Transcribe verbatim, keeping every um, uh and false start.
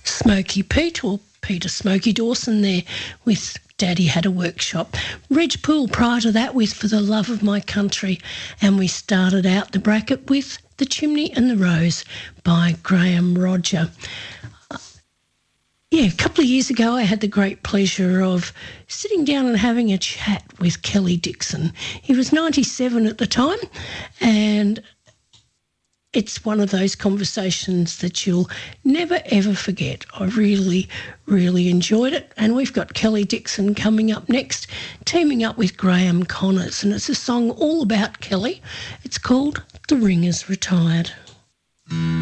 Smoky Pete, or Peter Smoky Dawson there with Daddy Had a Workshop. Reg Poole prior to that with For the Love of My Country, and we started out the bracket with The Chimney and the Rose by Graham Roger. Yeah, a couple of years ago I had the great pleasure of sitting down and having a chat with Kelly Dixon. He was ninety-seven at the time, and it's one of those conversations that you'll never, ever forget. I really, really enjoyed it. And we've got Kelly Dixon coming up next, teaming up with Graham Connors, and it's a song all about Kelly. It's called The Ring Is Retired.